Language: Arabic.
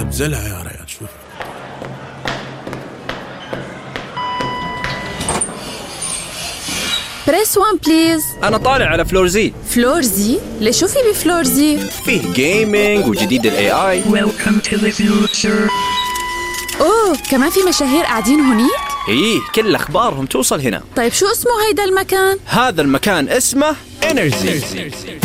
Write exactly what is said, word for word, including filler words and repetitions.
أبزلها يا ريال. شوف بريس وان بليز. أنا طالع على فلور زي. فلور زي؟ ليش شو في بفلور زي؟ فيه جيمينج وجديد ال إيه آي. Welcome to the future. أوه كمان في مشاهير قاعدين هونيك؟ إيه كل أخبارهم توصل هنا. طيب شو اسمه هيدا المكان؟ هذا المكان اسمه إنرجي.